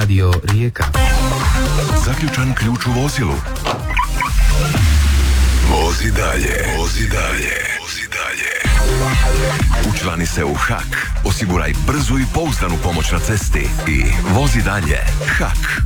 Radio Rijeka. Zaključan ključ u vozilu. Vozi dalje, vozi dalje, vozi dalje. Učlani se u HAK. Osiguraj brzu i pouzdanu pomoć na cesti i vozi dalje. HAK.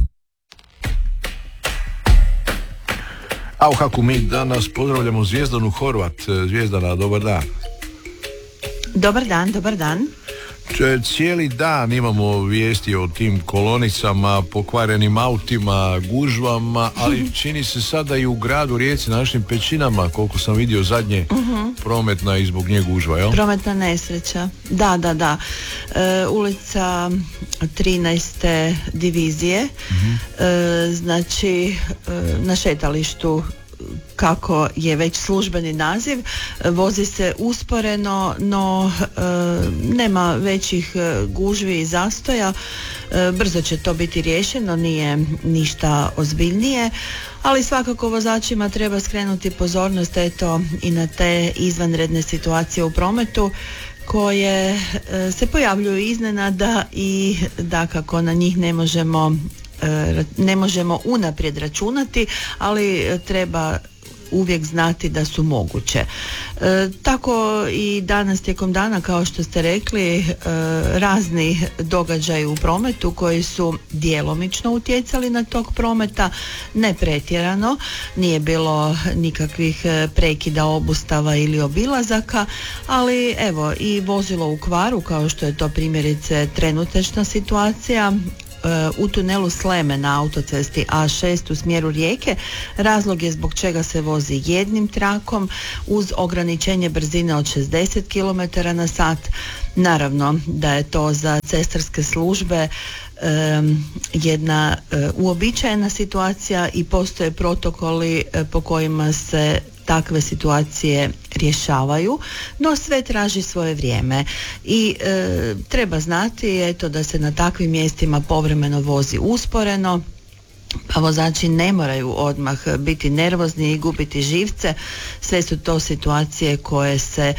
A u HAK-u mi danas pozdravljamo Zvijezdanu Horvat. Zvijezdana, dobar dan. Dobar dan, dobar dan. Cijeli dan imamo vijesti o tim kolonicama, pokvarenim autima, gužvama, ali čini se sada i u gradu Rijeci, na našim Pećinama, koliko sam vidio zadnje, prometna i zbog nje gužva, jel? Prometna nesreća, da. Ulica 13. divizije, znači na šetalištu, kako je već službeni naziv, vozi se usporeno, no nema većih gužvi i zastoja. Brzo će to biti riješeno, nije ništa ozbiljnije, ali svakako vozačima treba skrenuti pozornost i na te izvanredne situacije u prometu koje se pojavljuju iznenada i dakako na njih ne možemo unaprijed računati, ali treba uvijek znati da su moguće. Tako i danas tijekom dana, kao što ste rekli, razni događaji u prometu koji su djelomično utjecali na tok prometa, ne pretjerano, nije bilo nikakvih prekida, obustava ili obilazaka, ali evo i vozilo u kvaru, kao što je to primjerice trenutačna situacija u tunelu Sleme na autocesti A6 u smjeru Rijeke. Razlog je zbog čega se vozi jednim trakom uz ograničenje brzine od 60 km na sat. Naravno da je to za cestarske službe jedna uobičajena situacija i postoje protokoli po kojima se takve situacije rješavaju, no sve traži svoje vrijeme i treba znati da se na takvim mjestima povremeno vozi usporeno, pa vozači ne moraju odmah biti nervozni i gubiti živce. Sve su to situacije koje se